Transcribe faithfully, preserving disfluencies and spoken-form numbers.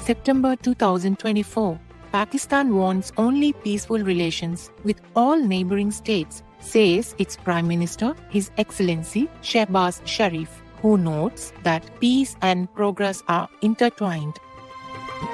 September two thousand twenty-four. Pakistan wants only peaceful relations with all neighboring states, says its Prime Minister, His Excellency Shehbaz Sharif, who notes that peace and progress are intertwined.